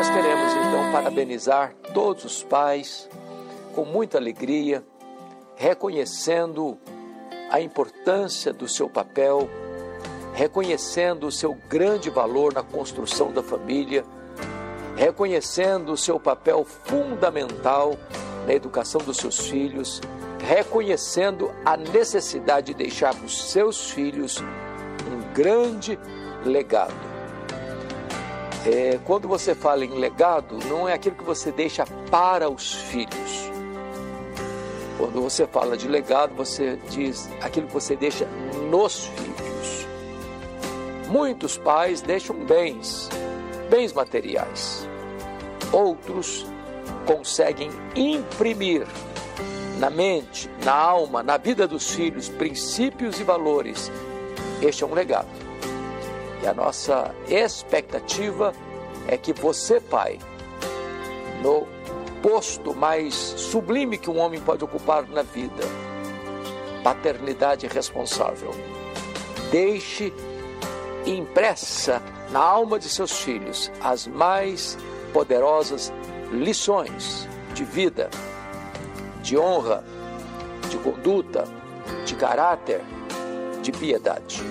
queremos então parabenizar todos os pais com muita alegria, reconhecendo a importância do seu papel, reconhecendo o seu grande valor na construção da família, reconhecendo o seu papel fundamental na educação dos seus filhos, reconhecendo a necessidade de deixar para os seus filhos um grande legado. Quando você fala em legado, não é aquilo que você deixa para os filhos. Quando você fala de legado, você diz aquilo que você deixa nos filhos. Muitos pais deixam bens materiais. Outros conseguem imprimir na mente, na alma, na vida dos filhos, princípios e valores. Este é um legado. E a nossa expectativa é que você, pai, no posto mais sublime que um homem pode ocupar na vida, paternidade responsável, deixe impressa na alma de seus filhos as mais poderosas lições de vida, de honra, de conduta, de caráter, de piedade.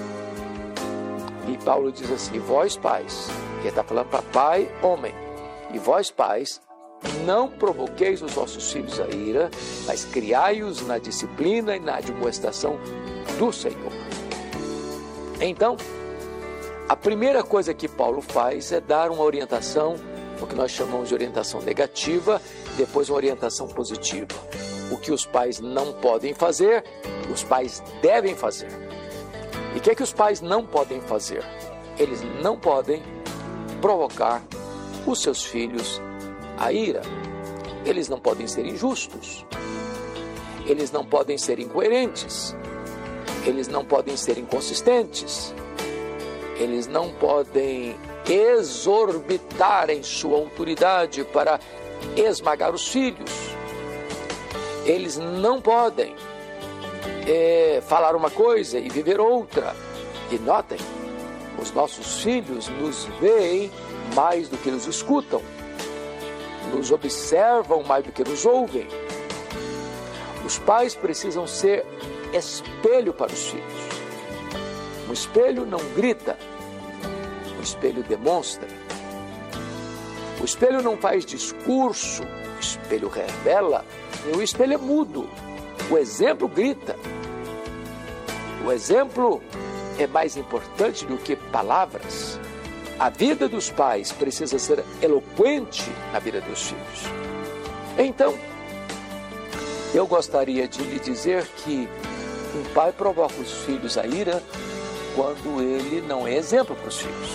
E Paulo diz assim: vós pais, que está falando para pai, homem, e vós pais, não provoqueis os vossos filhos a ira, mas criai-os na disciplina e na admoestação do Senhor. Então, a primeira coisa que Paulo faz é dar uma orientação, o que nós chamamos de orientação negativa, depois uma orientação positiva. O que os pais não podem fazer, os pais devem fazer. E o que é que os pais não podem fazer? Eles não podem provocar os seus filhos a ira. Eles não podem ser injustos. Eles não podem ser incoerentes. Eles não podem ser inconsistentes. Eles não podem exorbitar em sua autoridade para esmagar os filhos. Eles não podem falar uma coisa e viver outra. E notem, os nossos filhos nos veem mais do que nos escutam, nos observam mais do que nos ouvem. Os pais precisam ser espelho para os filhos. Um espelho não grita, o espelho demonstra. O espelho não faz discurso, o espelho revela, e o espelho é mudo. O exemplo grita. O exemplo é mais importante do que palavras. A vida dos pais precisa ser eloquente na vida dos filhos. Então, eu gostaria de lhe dizer que um pai provoca os filhos a ira quando ele não é exemplo para os filhos.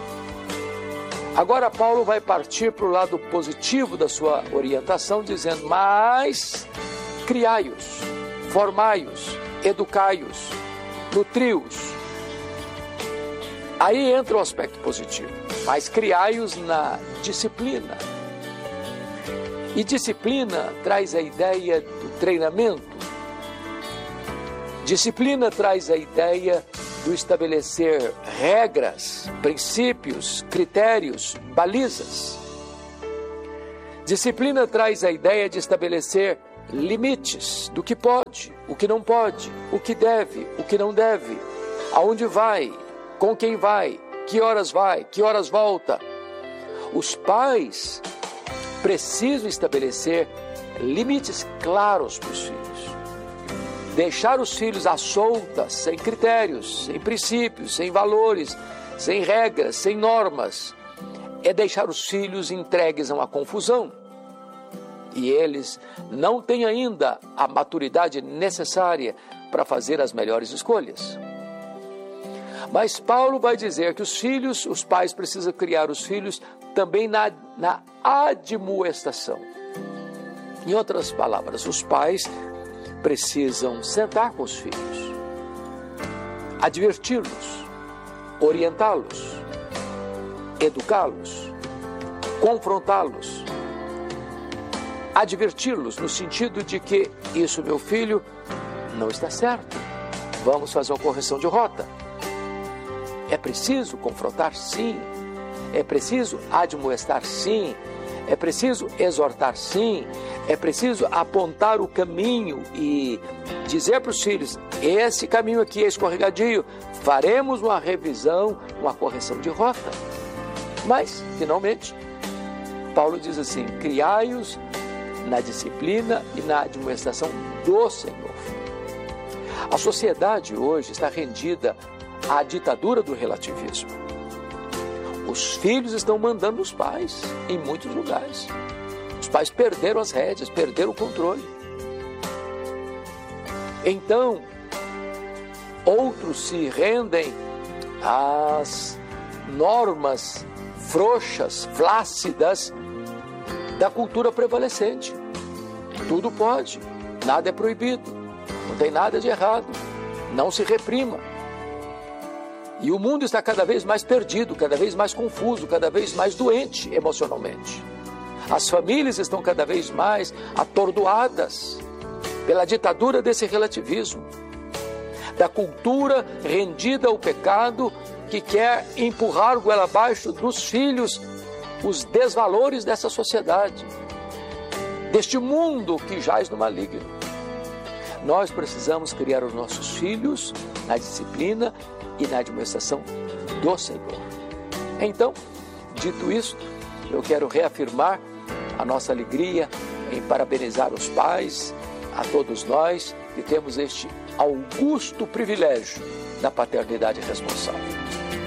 Agora Paulo vai partir para o lado positivo da sua orientação, dizendo: mas criai-os, formai-os, educai-os, nutri-os. Aí entra o aspecto positivo, mas criai-os na disciplina. E disciplina traz a ideia do treinamento. Disciplina traz a ideia do estabelecer regras, princípios, critérios, balizas. Disciplina traz a ideia de estabelecer limites do que pode, o que não pode, o que deve, o que não deve, aonde vai, com quem vai, que horas volta. Os pais precisam estabelecer limites claros para os filhos. Deixar os filhos à solta, sem critérios, sem princípios, sem valores, sem regras, sem normas, é deixar os filhos entregues a uma confusão. E eles não têm ainda a maturidade necessária para fazer as melhores escolhas. Mas Paulo vai dizer que os pais precisam criar os filhos também na admoestação. Em outras palavras, os pais precisam sentar com os filhos, adverti-los, orientá-los, educá-los, confrontá-los, adverti-los no sentido de que isso, meu filho, não está certo, vamos fazer uma correção de rota. É preciso confrontar, sim. é preciso admoestar sim, é preciso exortar sim, é preciso apontar o caminho e dizer para os filhos, esse caminho aqui é escorregadio, faremos uma revisão, uma correção de rota. Mas, finalmente, Paulo diz assim, criai-os na disciplina e na admoestação do Senhor. A sociedade hoje está rendida à ditadura do relativismo. Os filhos estão mandando nos pais em muitos lugares. Os pais perderam as rédeas, perderam o controle. Então, outros se rendem às normas frouxas, flácidas da cultura prevalecente. Tudo pode, nada é proibido, não tem nada de errado, não se reprima. E o mundo está cada vez mais perdido, cada vez mais confuso, cada vez mais doente emocionalmente. As famílias estão cada vez mais atordoadas pela ditadura desse relativismo, da cultura rendida ao pecado que quer empurrar goela abaixo dos filhos os desvalores dessa sociedade, deste mundo que jaz no maligno. Nós precisamos criar os nossos filhos na disciplina e na admoestação do Senhor. Então, dito isto, eu quero reafirmar a nossa alegria em parabenizar os pais, a todos nós que temos este augusto privilégio da paternidade responsável.